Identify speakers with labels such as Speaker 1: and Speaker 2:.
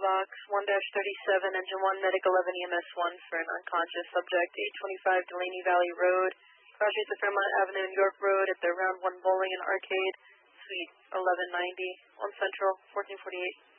Speaker 1: Box 1-37, Engine 1, Medic 11, EMS 1 for an unconscious subject, 825 Delaney Valley Road, crossing to Fairmont Avenue and York Road at the Round 1 Bowling and Arcade, Suite 1190, on Central, 1448.